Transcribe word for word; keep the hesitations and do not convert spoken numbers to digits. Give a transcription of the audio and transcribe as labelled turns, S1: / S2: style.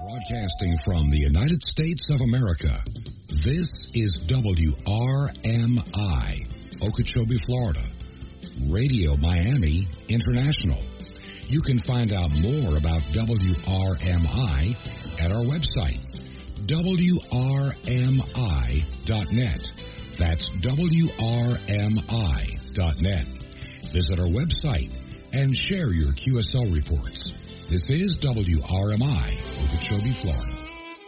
S1: Broadcasting from the United States of America, this is W R M I, Okeechobee, Florida, Radio Miami International. You can find out more about W R M I at our website, W R M I dot net. That's W R M I dot net. Visit our website and share your Q S L reports. This is W R M I, Okeechobee, Florida.